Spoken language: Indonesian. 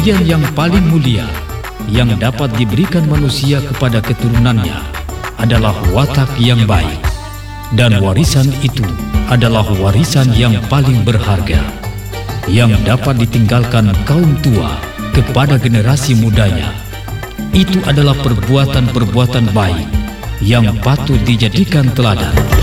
Ujian yang paling mulia yang dapat diberikan manusia kepada keturunannya adalah watak yang baik, dan warisan itu adalah warisan yang paling berharga yang dapat ditinggalkan kaum tua kepada generasi mudanya. Itu adalah perbuatan-perbuatan baik yang patut dijadikan teladan.